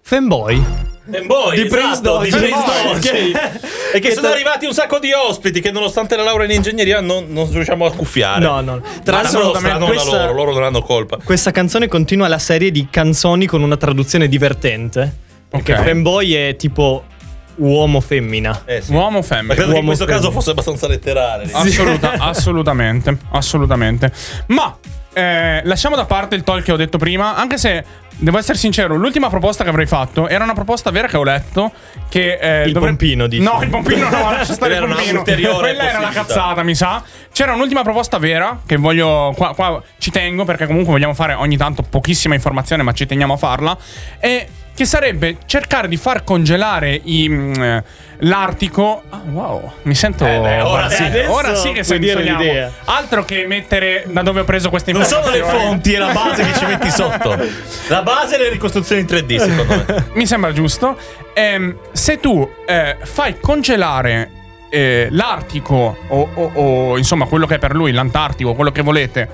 Fanboy. Di Prince Dodge. E che sono arrivati un sacco di ospiti che nonostante la laurea in ingegneria non riusciamo a cuffiare. No. Tra l'altro loro non hanno colpa. Questa canzone continua la serie di canzoni con una traduzione divertente. Perché Fanboy è tipo uomo-femmina. Sì. Uomo-femmina. Ma credo che in questo caso fosse abbastanza letterale. Assolutamente. Ma lasciamo da parte il talk che ho detto prima, anche se devo essere sincero, l'ultima proposta che avrei fatto era una proposta vera che ho letto, che pompino, dici? No, il pompino no, lascia stare il pompino. Quella era la cazzata, mi sa. C'era un'ultima proposta vera che voglio qua ci tengo, perché comunque vogliamo fare ogni tanto pochissima informazione, ma ci teniamo a farla, e che sarebbe cercare di far congelare l'Artico. Wow, mi sento ora sì che sentiamo. Altro che mettere da dove ho preso queste non informazioni. sono le fonti e la base che ci metti sotto. La base è le ricostruzioni in 3D, secondo me. Mi sembra giusto. Se tu fai congelare l'Artico o insomma quello che è per lui l'Antartico, quello che volete,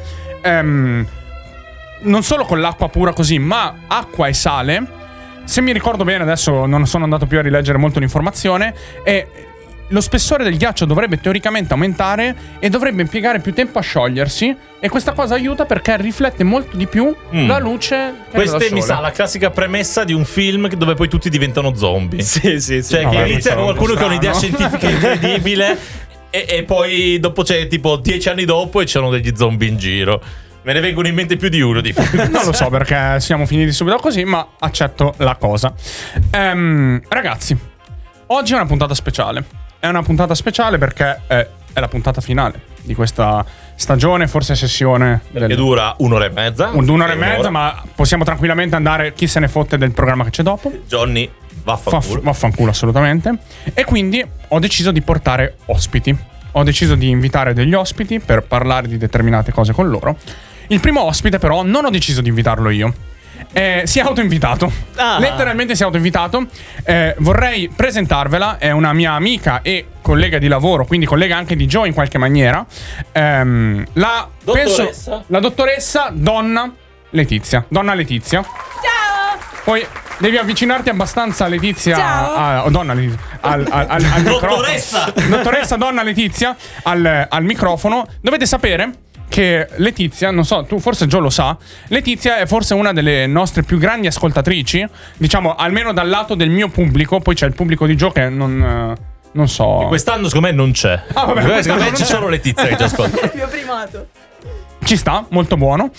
non solo con l'acqua pura così, ma acqua e sale. Se mi ricordo bene, adesso non sono andato più a rileggere molto l'informazione, lo spessore del ghiaccio dovrebbe teoricamente aumentare e dovrebbe impiegare più tempo a sciogliersi, e questa cosa aiuta perché riflette molto di più la luce che Questa dal sole. mi sa la classica premessa di un film dove poi tutti diventano zombie. Sì. Cioè che inizia con qualcuno che ha un'idea scientifica incredibile e poi dopo c'è tipo 10 anni dopo e c'erano degli zombie in giro. Me ne vengono in mente più di uno di film. Non lo so perché siamo finiti subito così, ma accetto la cosa. Ragazzi, oggi è una puntata speciale. È una puntata speciale perché è la puntata finale di questa stagione, forse sessione che dura un'ora e mezza. Un'ora e mezza, ma possiamo tranquillamente andare, chi se ne fotte del programma che c'è dopo. Johnny, vaffanculo assolutamente. E quindi ho deciso di portare ospiti. Ho deciso di invitare degli ospiti per parlare di determinate cose con loro. Il primo ospite però non ho deciso di invitarlo io. Si è autoinvitato. Letteralmente si è autoinvitato. Vorrei presentarvela. È una mia amica e collega di lavoro, quindi collega anche di Joe in qualche maniera. La dottoressa Donna Letizia. Donna Letizia. Ciao! Poi devi avvicinarti abbastanza, Letizia. Ciao. Donna Letizia. Al Dottoressa! Dottoressa Donna Letizia al microfono. Dovete sapere che Letizia, non so, tu forse Joe lo sa, Letizia è forse una delle nostre più grandi ascoltatrici, diciamo almeno dal lato del mio pubblico. Poi c'è il pubblico di Joe che non so. E quest'anno secondo me non c'è. Vabbè, secondo me c'è solo Letizia che ci ascolta. Il mio primato. Ci sta, molto buono.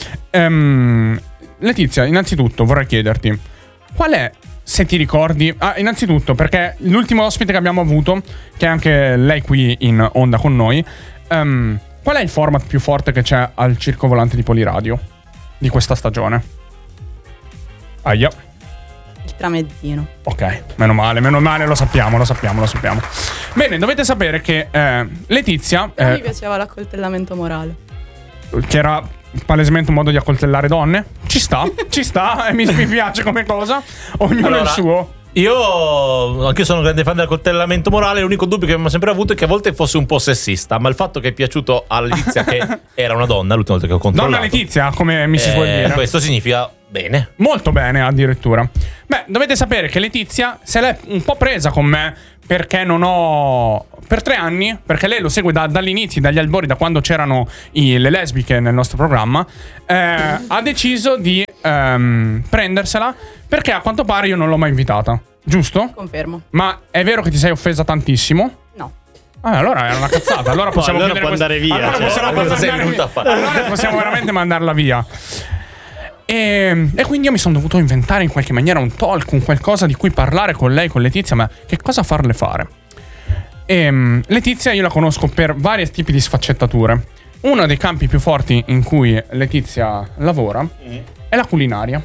Letizia, innanzitutto vorrei chiederti qual è, se ti ricordi, innanzitutto perché l'ultimo ospite che abbiamo avuto, che è anche lei qui in onda con noi, qual è il format più forte che c'è al Circo Volante di Poliradio di questa stagione? Aia. Il tramezzino. Ok, meno male, lo sappiamo. Bene, dovete sapere che Letizia Mi piaceva l'accoltellamento morale. che era palesemente un modo di accoltellare donne. Ci sta, e mi piace come cosa. Ognuno il suo. Anche io sono un grande fan del coltellamento morale. L'unico dubbio che abbiamo sempre avuto è che a volte fosse un po' sessista, ma il fatto che è piaciuto a Letizia che era una donna l'ultima volta che ho controllato. Donna Letizia, come mi si suol dire. Questo significa bene. Molto bene addirittura. Beh, dovete sapere che Letizia se l'è un po' presa con me perché non ho... Per 3 anni, perché lei lo segue dall'inizio, dagli albori, da quando c'erano le lesbiche nel nostro programma, ha deciso di prendersela perché a quanto pare io non l'ho mai invitata. Giusto? Confermo. Ma è vero che ti sei offesa tantissimo? No. Allora era una cazzata. Allora possiamo allora chiudere può andare via. Allora Cioè, possiamo cosa sei andare venuta a fare? Allora possiamo veramente mandarla via. E quindi io mi sono dovuto inventare in qualche maniera un talk, un qualcosa di cui parlare con lei, con Letizia, ma che cosa farle fare? Letizia io la conosco per vari tipi di sfaccettature. Uno dei campi più forti in cui Letizia lavora è la culinaria.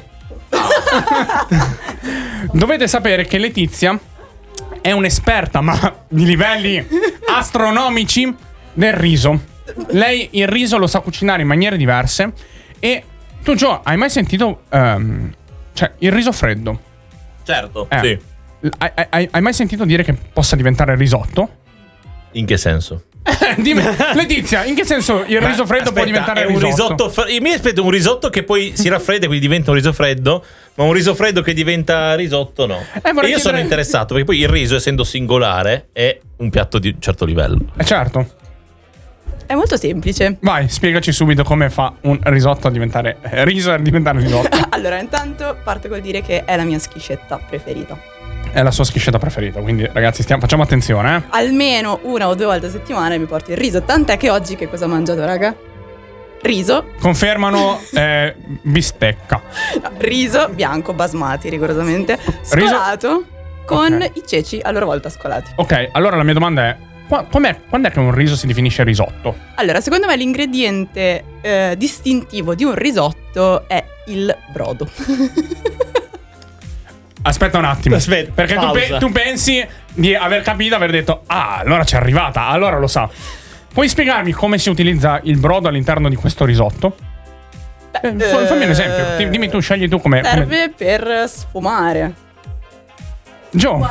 Dovete sapere che Letizia è un'esperta, ma di livelli astronomici, del riso. Lei il riso lo sa cucinare in maniere diverse. E tu, Joe, hai mai sentito cioè il riso freddo? Certo, sì. sì. Hai mai sentito dire che possa diventare risotto? In che senso? Dimmi, Letizia, in che senso il riso freddo può diventare un risotto? Io mi aspetto un risotto che poi si raffredda e quindi diventa un riso freddo. Ma un riso freddo che diventa risotto, no. Io sono interessato, perché poi il riso, essendo singolare, è un piatto di un certo livello. Certo. È molto semplice. Vai, spiegaci subito come fa un risotto a diventare riso a diventare risotto. Allora, intanto parto col dire che è la mia schiscetta preferita. È la sua schiscetta preferita, quindi ragazzi facciamo attenzione, Almeno 1 o 2 volte a settimana mi porto il riso. Tant'è che oggi che cosa ho mangiato, raga? Riso. Confermano bistecca. No, riso bianco basmati rigorosamente. Scolato con Ok. i ceci a loro volta scolati. Ok, allora la mia domanda è: quando è che un riso si definisce risotto? Allora, secondo me l'ingrediente distintivo di un risotto è il brodo. Aspetta un attimo. Aspetta, perché pausa. tu pensi di aver capito, aver detto allora c'è arrivata, allora lo sa. Puoi spiegarmi come si utilizza il brodo all'interno di questo risotto? Fammi un esempio. Dimmi tu, scegli tu come. Serve per sfumare. Gio,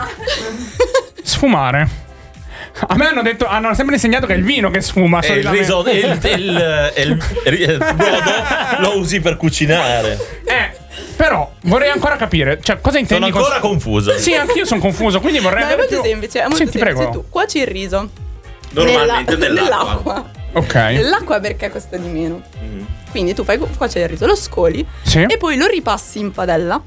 sfumare. A me hanno sempre insegnato che è il vino che sfuma. E il riso, il brodo lo usi per cucinare. Però vorrei ancora capire, cioè, cosa intendi? Sono ancora confuso. Sì, anch'io sono confuso, quindi vorrei No, è avere molto più... semplice, è molto Sì, ti semplice. prego. Tu cuoci il riso Normalmente nell'acqua. Ok. Nell'acqua perché costa di meno. Quindi tu fai cuocere il riso, lo scoli Sì. e poi lo ripassi in padella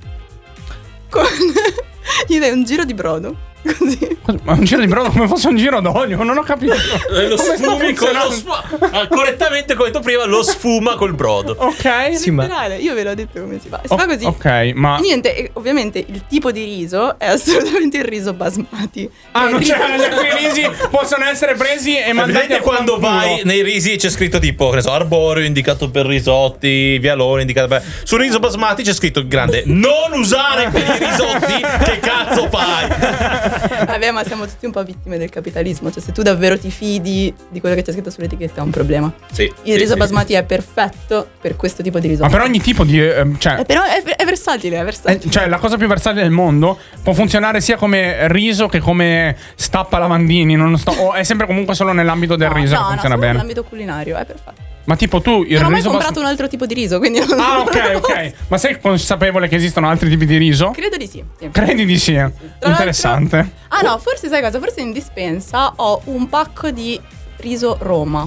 con gli dai un giro di brodo. Così. Ma un giro di brodo come fosse un giro d'olio, non ho capito. Lo Come sta sfumi funzionando? correttamente, come detto prima, lo sfuma col brodo. Ok. Sì, ma Letterale, io ve l'ho detto come si fa. Si fa così. Ok, ma... Niente, e ovviamente il tipo di riso è assolutamente il riso basmati. Ah, È non il c'è riso- alcuni risi possono essere presi e mandati Vedete a quando fanculo. vai nei risi c'è scritto tipo, che ne so, arborio indicato per risotti, vialone indicato per... Sul riso basmati c'è scritto grande: non usare per i risotti, che cazzo fai? Vabbè, ma siamo tutti un po' vittime del capitalismo. Cioè, se tu davvero ti fidi di quello che c'è scritto sull'etichetta è un problema. Sì, Il riso basmati è perfetto per questo tipo di risotto. Ma per ogni tipo di... cioè... Però è versatile, è versatile. Cioè, la cosa più versatile del mondo può funzionare sia come riso che come stappa lavandini. O è sempre comunque solo nell'ambito del riso che funziona solo bene. nell'ambito culinario, è perfetto. Ma tipo tu il Non ho mai riso comprato un altro tipo di riso, quindi non Ah, non ok, lo ok. so. Ma sei consapevole che esistono altri tipi di riso? Credo di sì. Sì. Credi di sì. Tra Interessante. l'altro- Ah no, forse sai cosa? Forse in dispensa ho un pacco di riso Roma.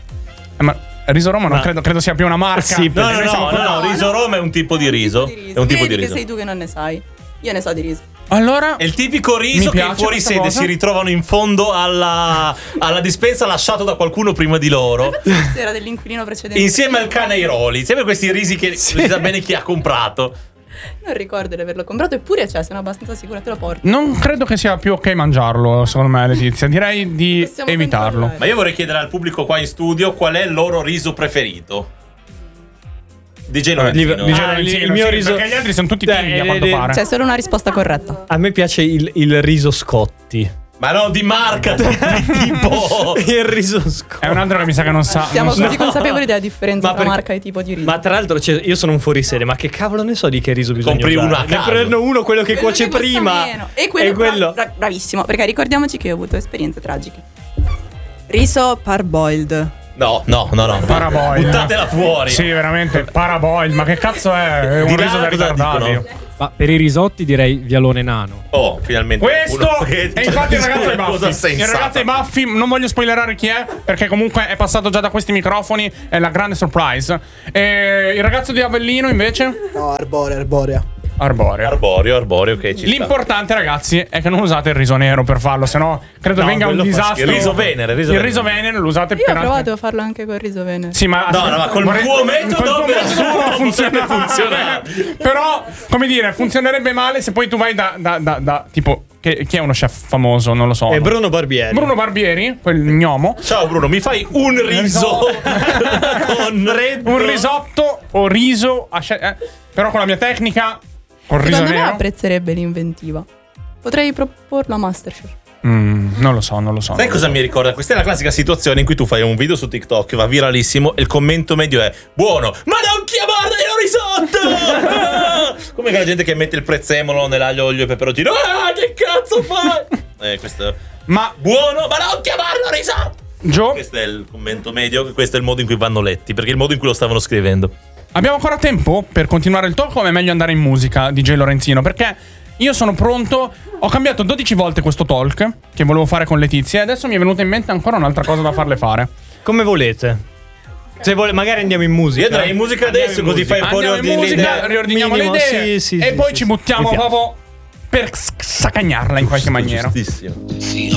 Ma riso Roma non Ma- credo sia più una marca. Sì, No, Ne siamo no, riso Roma è un tipo di riso. È un tipo di Vedi riso. che sei tu che non ne sai. Io ne so di riso. Allora, È il tipico riso Mi che piace fuori questa sede cosa. si ritrovano in fondo alla dispensa lasciato da qualcuno prima di loro. Questo era dell'inquilino precedente. Insieme al cane ai roli. Sempre questi risi che si sa bene chi ha comprato. Non ricordo di averlo comprato, eppure c'è, sono abbastanza sicura, te lo porto. non credo che sia più ok mangiarlo, secondo me, Letizia. Direi di Possiamo evitarlo. controllare. Ma io vorrei chiedere al pubblico qua in studio qual è il loro riso preferito. DJ Lorenzino. Il mio riso, perché gli altri sono tutti timidi a quanto pare. C'è solo una risposta corretta. a me piace il riso Scotti. Ma no, di marca, di tipo. Il riso Scotti. È un altro che mi sa che non sa. Siamo non sa. così consapevoli della differenza Ma tra perché- marca e tipo di riso. Ma tra l'altro, cioè, io sono un fuorisede, ma che cavolo ne so di che riso bisogna Compri usare? uno a Ne caso. prendo uno, quello che Quello cuoce che costa prima. meno. E quello, bravissimo, perché ricordiamoci che ho avuto esperienze tragiche. Riso parboiled. No. Paraboil. Buttatela fuori. Sì, veramente. Paraboil. Ma che cazzo è? È Di un là riso da cosa ritardati. dicono? Ma per i risotti direi vialone nano. Oh, finalmente. Questo uno che e infatti il dice ragazzo ai una cosa baffi. Il sensata. ragazzo ai baffi, non voglio spoilerare chi è, perché comunque è passato già da questi microfoni. È la grande surprise. E il ragazzo di Avellino invece? No, arborea. Arborea. Arborio, ok, ci sta. L'importante, ragazzi, è che non usate il riso nero per farlo, sennò credo No, venga un quello fa disastro. schifo. Il riso venere, Il riso venere lo usate Io per ho provato a farlo anche col riso venere. Sì, ma No, ma col tuo metodo col tuo per metodo sicuro può potrebbe funzionare. funzionare. Però, come dire, funzionerebbe male se poi tu vai da tipo chi è uno chef famoso, non lo so. È Bruno Barbieri. Bruno Barbieri, quel gnomo. Ciao Bruno, mi fai un riso con freddo? Un risotto o riso però con la mia tecnica col riso Secondo me nero. apprezzerebbe l'inventiva. Potrei proporlo a Masterchef. Non lo so. Sai cosa mi ricorda? Questa è la classica situazione in cui tu fai un video su TikTok, va viralissimo e il commento medio è: buono, ma non chiamarlo risotto! Come la gente che mette il prezzemolo nell'aglio, olio e peperoncino. Ah, che cazzo fai? Questo. Ma Buono, ma non chiamarlo risotto! Gio, Questo è il commento medio, questo è il modo in cui vanno letti, perché è il modo in cui lo stavano scrivendo. Abbiamo ancora tempo per continuare il talk o è meglio andare in musica, DJ Lorenzino? Perché io sono pronto. Ho cambiato 12 volte questo talk che volevo fare con Letizia e adesso mi è venuta in mente ancora un'altra cosa da farle fare. Come volete. Se magari andiamo in musica. Io andrei in musica adesso, così fai un po' Andiamo in musica, riordiniamo le idee e poi ci buttiamo proprio per sacagnarla in qualche maniera. Giustissimo.